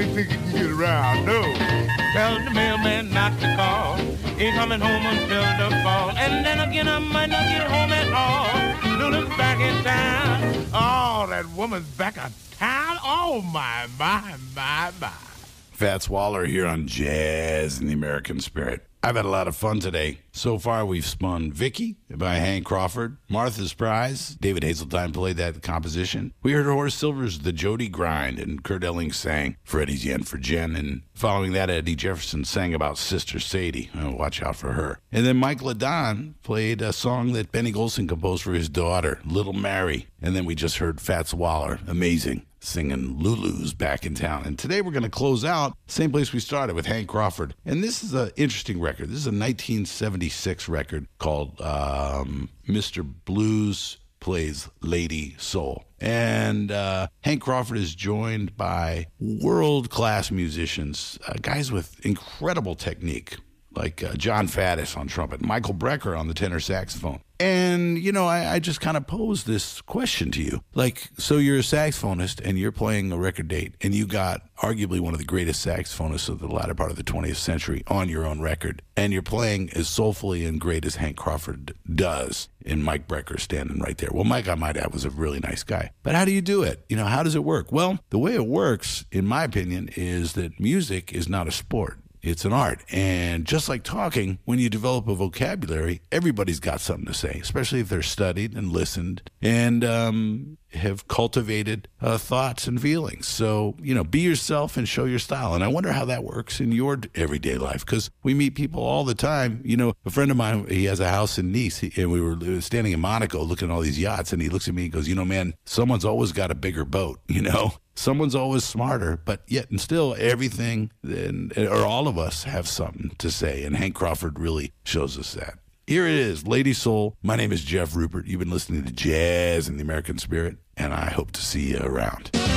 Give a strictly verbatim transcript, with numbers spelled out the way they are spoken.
think you can get around, no. Tell the mailman not to call. Ain't coming home until the fall. And then again, I might not get home at all. Lula's back in town. Oh, that woman's back in town. Oh, my, my, my, my. Fats Waller here on Jazz in the American Spirit. I've had a lot of fun today. So far, we've spun Vicky by Hank Crawford, Martha's Prize. David Hazeltine played that composition. We heard Horace Silver's The Jody Grind, and Kurt Elling sang Freddie's Yen for Jen. And following that, Eddie Jefferson sang about Sister Sadie. Oh, watch out for her. And then Mike LaDon played a song that Benny Golson composed for his daughter, Little Mary. And then we just heard Fats Waller, amazing, singing Lulu's Back in Town. And today we're going to close out same place we started with Hank Crawford. And this is an interesting record. This is a nineteen seventy-six record called um, Mister Blues Plays Lady Soul. And uh, Hank Crawford is joined by world-class musicians, uh, guys with incredible technique, like uh, John Faddis on trumpet, Michael Brecker on the tenor saxophone. And, you know, I, I just kind of posed this question to you. Like, so you're a saxophonist and you're playing a record date and you got arguably one of the greatest saxophonists of the latter part of the twentieth century on your own record. And you're playing as soulfully and great as Hank Crawford does, and Mike Brecker standing right there. Well, Mike, I might add, was a really nice guy. But how do you do it? You know, how does it work? Well, the way it works, in my opinion, is that music is not a sport. It's an art. And just like talking, when you develop a vocabulary, everybody's got something to say, especially if they're studied and listened and um, have cultivated uh, thoughts and feelings. So, you know, be yourself and show your style. And I wonder how that works in your everyday life, because we meet people all the time. You know, a friend of mine, he has a house in Nice, he, and we were standing in Monaco looking at all these yachts, and he looks at me and goes, you know, man, someone's always got a bigger boat, you know? Someone's always smarter, but yet and still everything, and, or all of us have something to say, and Hank Crawford really shows us that. Here it is, Lady Soul. My name is Jeff Rupert. You've been listening to Jazz in the American Spirit, and I hope to see you around.